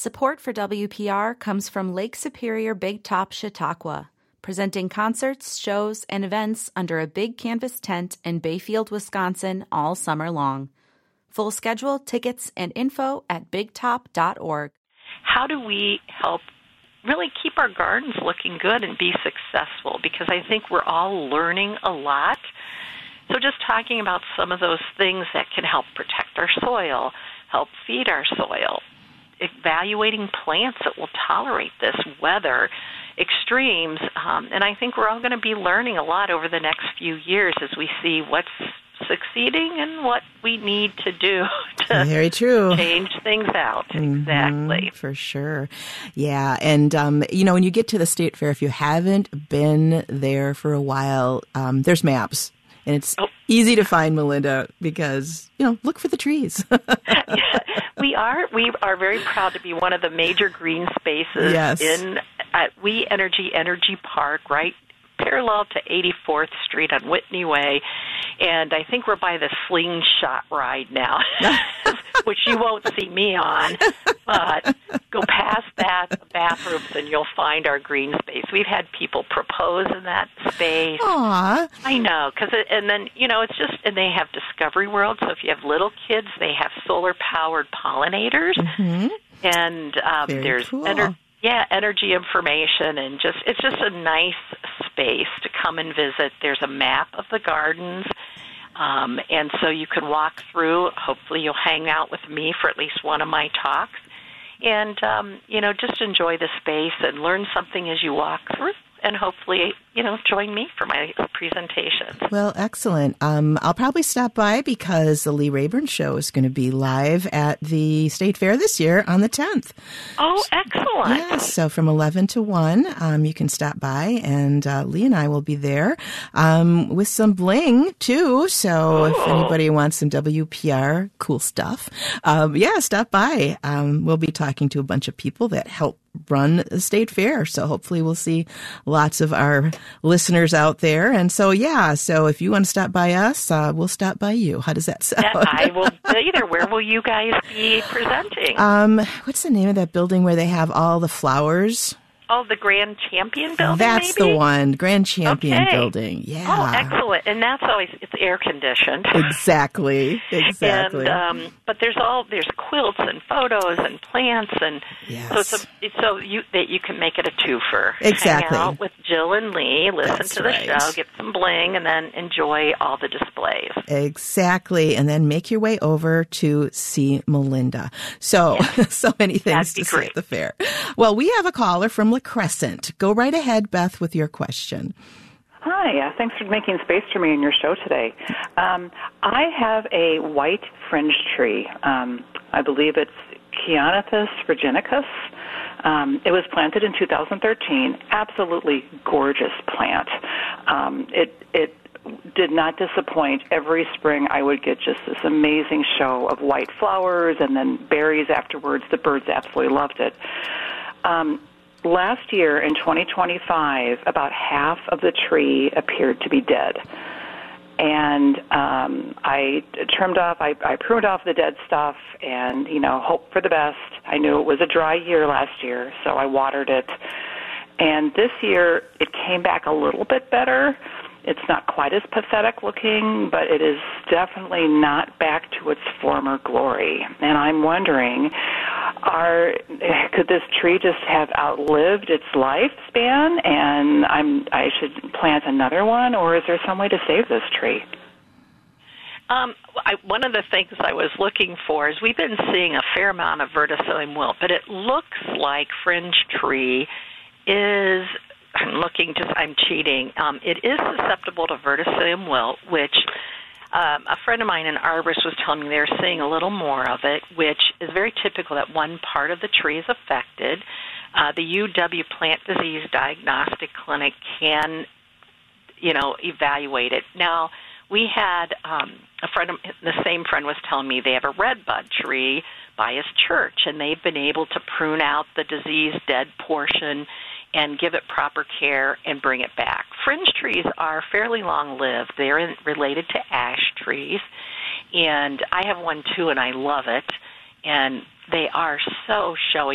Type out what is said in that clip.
Support for WPR comes from Lake Superior Big Top Chautauqua, presenting concerts, shows, and events under a big canvas tent in Bayfield, Wisconsin all summer long. Full schedule, tickets, and info at bigtop.org. How do we help really keep our gardens looking good and be successful? Because I think we're all learning a lot. So just talking about some of those things that can help protect our soil, help feed our soil, evaluating plants that will tolerate this weather extremes. And I think we're all going to be learning a lot over the next few years as we see what's succeeding and what we need to do to Very true. Change things out. Exactly. For sure. Yeah. And, when you get to the state fair, if you haven't been there for a while, there's maps. And it's easy to find, Melinda, because, look for the trees. Yeah, we are very proud to be one of the major green spaces at We Energy Park, right parallel to 84th Street on Whitney Way. And I think we're by the slingshot ride now, which you won't see me on. But go past that, the bathrooms, and you'll find our green space. We've had people propose in that space. Aww. I know, and then, it's just, and they have Discovery World. So if you have little kids, they have solar-powered pollinators. Mm-hmm. And there's cool. Energy information, and it's just a nice space to come and visit. There's a map of the gardens, and so you can walk through. Hopefully you'll hang out with me for at least one of my talks, and, just enjoy the space and learn something as you walk through, and hopefully, join me for my presentation. Well, excellent. I'll probably stop by because the Lee Rayburn Show is going to be live at the State Fair this year on the 10th. Oh, excellent. Yes, so from 11 to 1, you can stop by, and Lee and I will be there with some bling, too. So if anybody wants some WPR cool stuff, stop by. We'll be talking to a bunch of people that help run the state fair. So hopefully we'll see lots of our listeners out there. And so if you want to stop by us, we'll stop by you. How does that sound? I will be there. Where will you guys be presenting? What's the name of that building where they have all the flowers? Oh, the Grand Champion building, That's maybe? the one, Grand Champion building. Yeah. Oh, excellent. And that's always, it's air conditioned. Exactly. And, but there's quilts and photos and plants, and so you can make it a twofer. Exactly. Hang out with Jill and Lee, listen to the show, get some bling, and then enjoy all the displays. Exactly. And then make your way over to see Melinda. So, so many things to see at the fair. Well, we have a caller from La Crescent. Go right ahead, Beth, with your question. Hi, thanks for making space for me in your show today. I have a white fringe tree. I believe it's Chianathus virginicus. It was planted in 2013. Absolutely gorgeous plant. It did not disappoint. Every spring I would get just this amazing show of white flowers and then berries afterwards. The birds absolutely loved it. Last year, in 2025, about half of the tree appeared to be dead. And I pruned off the dead stuff and, hoped for the best. I knew it was a dry year last year, so I watered it. And this year, it came back a little bit better. It's not quite as pathetic looking, but it is definitely not back to its former glory. And I'm wondering, could this tree just have outlived its lifespan and I should plant another one, or is there some way to save this tree? One of the things I was looking for is we've been seeing a fair amount of verticillium wilt, but it looks like fringe tree is... I'm cheating. It is susceptible to verticillium wilt, which a friend of mine, an arborist, was telling me they're seeing a little more of it, which is very typical that one part of the tree is affected. The UW Plant Disease Diagnostic Clinic can, evaluate it. Now, we had the same friend was telling me they have a redbud tree by his church, and they've been able to prune out the diseased dead portion and give it proper care and bring it back. Fringe trees are fairly long-lived. They're related to ash trees, and I have one too, and I love it. And they are so showy.